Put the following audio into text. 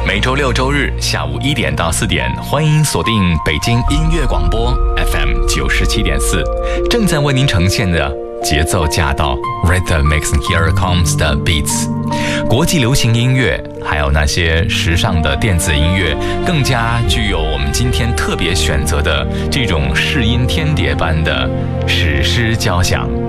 每周六周日下午1点到4点，欢迎锁定北京音乐广播 FM 97.4，正在为您呈现的节奏驾到 Rhythm Mix Here Comes the Beats， 国际流行音乐，还有那些时尚的电子音乐，更加具有我们今天特别选择的这种试音天碟般的史诗交响。